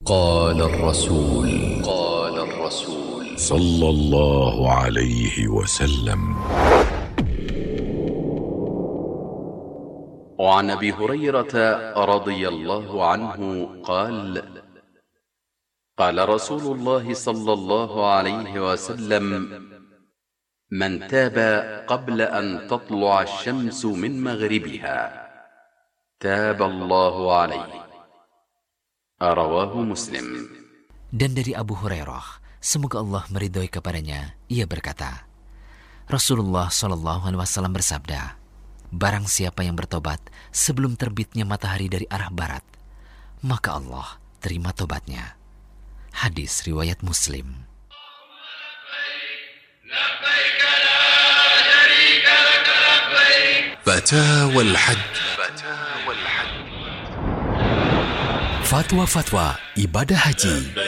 قال الرسول صلى الله عليه وسلم. وعن أبي هريرة رضي الله عنه قال: قال رسول الله صلى الله عليه وسلم: من تاب قبل أن تطلع الشمس من مغربها تاب الله عليه. رواه مسلم. Dan dari Abu Hurairah, semoga Allah meridhoi kepadanya, ia berkata, Rasulullah SAW bersabda, barang siapa yang bertobat sebelum terbitnya matahari dari arah barat, maka Allah terima tobatnya. Hadis riwayat Muslim. فتاوى الحج. Fatwa-fatwa ibadah haji.